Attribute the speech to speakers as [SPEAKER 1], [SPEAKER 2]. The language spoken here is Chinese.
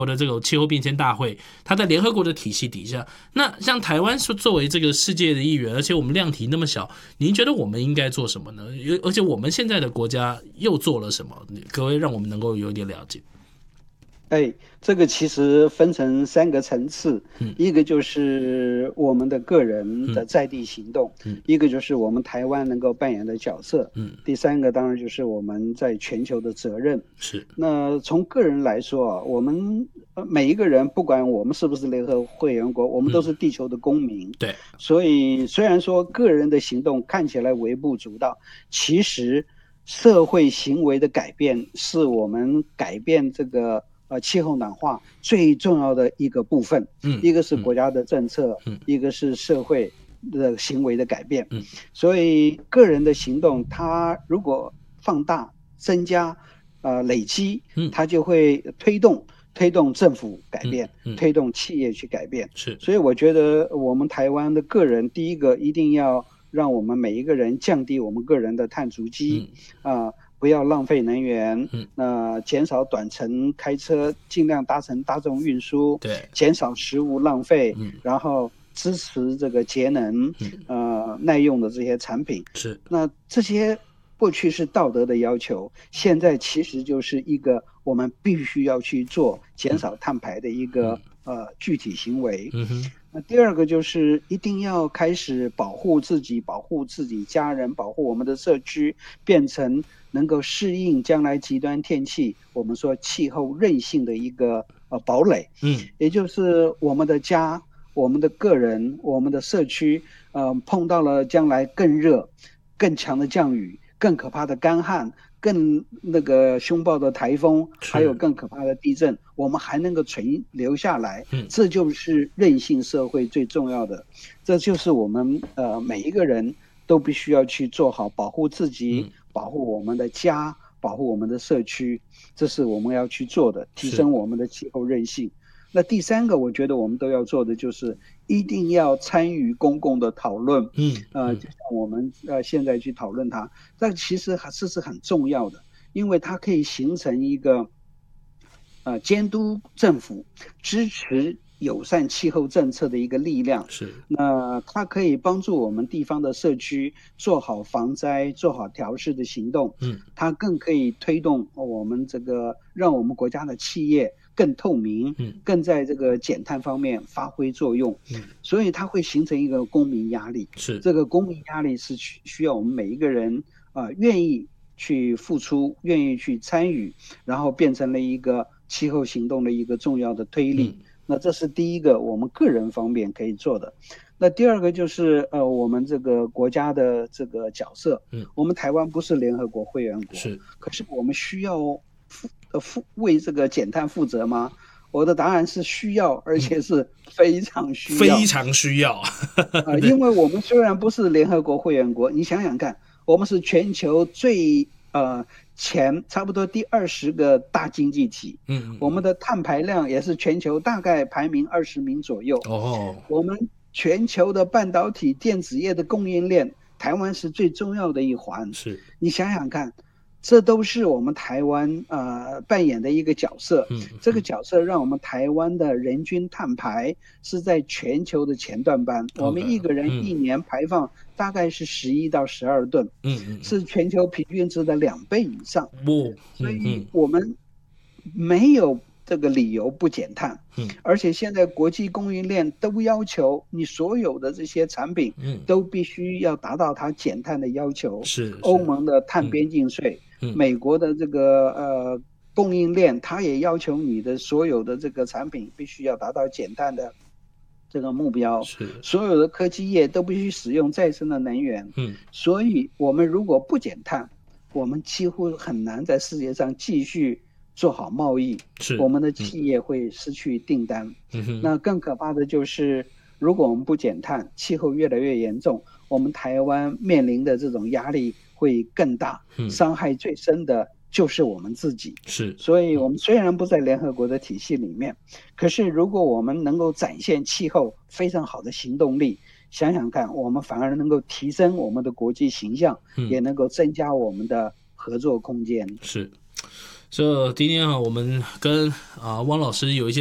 [SPEAKER 1] 的这种气候变迁大会，它在联合国的体系底下，那像台湾是作为这个世界的一员，而且我们量体那么小，您觉得我们应该做什么呢？而且我们现在的国家又做了什么？可不可以让我们能够有一点了解？
[SPEAKER 2] 这个其实分成3个层次，一个就是我们的个人的在地行动，一个就是我们台湾能够扮演的角色，第3个当然就是我们在全球的责任。
[SPEAKER 1] 是。
[SPEAKER 2] 那从个人来说啊，我们每一个人，不管我们是不是联合会员国，我们都是地球的公民。
[SPEAKER 1] 对。
[SPEAKER 2] 所以虽然说个人的行动看起来微不足道，其实社会行为的改变是我们改变这个气候暖化最重要的一个部分。一个是国家的政策，一个是社会的行为的改变。所以个人的行动，它如果放大、增加、累积，它就会推动政府改变，推动企业去改变。
[SPEAKER 1] 是。
[SPEAKER 2] 所以我觉得我们台湾的个人，第一个一定要让我们每一个人降低我们个人的碳足迹，不要浪费能源，减少短程开车，尽量搭乘大众运输，
[SPEAKER 1] 对，
[SPEAKER 2] 减少食物浪费，然后支持这个节能，耐用的这些产品。
[SPEAKER 1] 是。
[SPEAKER 2] 那这些过去是道德的要求，现在其实就是一个我们必须要去做减少碳排的一个具体行为。那第二个就是一定要开始保护自己，保护自己家人，保护我们的社区，变成能够适应将来极端天气，我们说气候韧性的一个堡垒。也就是我们的家、我们的个人、我们的社区，碰到了将来更热、更强的降雨、更可怕的干旱、更那个凶暴的台风，还有更可怕的地震，我们还能够存留下来，这就是韧性社会最重要的。这就是我们每一个人都必须要去做好，保护自己，保护我们的家，保护我们的社区，这是我们要去做的，提升我们的气候韧性。那第3个，我觉得我们都要做的就是一定要参与公共的讨论。就像我们现在去讨论它，但其实还是很重要的，因为它可以形成一个监督政府、支持友善气候政策的一个力量。
[SPEAKER 1] 是。
[SPEAKER 2] 那它可以帮助我们地方的社区做好防灾、做好调试的行动。它更可以推动我们这个让我们国家的企业更透明，更在这个减碳方面发挥作用。所以它会形成一个公民压力。
[SPEAKER 1] 是。
[SPEAKER 2] 这个公民压力是需要我们每一个人愿意去付出，愿意去参与，然后变成了一个气候行动的一个重要的推力。那这是第一个我们个人方面可以做的。那第二个就是我们这个国家的这个角色。我们台湾不是联合国会员国，可是我们需要为这个减碳负责吗？我的答案是需要，而且是非常需要。
[SPEAKER 1] 非常需要。
[SPEAKER 2] 因为我们虽然不是联合国会员国，你想想看，我们是全球最前差不多第20个大经济体。我们的碳排量也是全球大概排名20名左右。我们全球的半导体电子业的供应链，台湾是最重要的一环。你想想看，这都是我们台湾扮演的一个角色。这个角色让我们台湾的人均碳排是在全球的前段班。我们一个人一年排放大概是11到12吨，是全球平均值的2倍以上。所以我们没有这个理由不减碳。而且现在国际供应链都要求你所有的这些产品都必须要达到它减碳的要求。欧盟的碳边境税，美国的这个供应链，它也要求你的所有的这个产品必须要达到减碳的这个目标。所有的科技业都必须使用再生的能源。所以我们如果不减碳，我们几乎很难在世界上继续做好贸易。我们的企业会失去订单。那更可怕的就是，如果我们不减碳，气候越来越严重，我们台湾面临的这种压力会更大，伤害最深的就是我们自己。所以我们虽然不在联合国的体系里面，可是如果我们能够展现气候非常好的行动力，想想看，我们反而能够提升我们的国际形象，也能够增加我们的合作空间。
[SPEAKER 1] 所以今天啊，我们跟汪老师有一些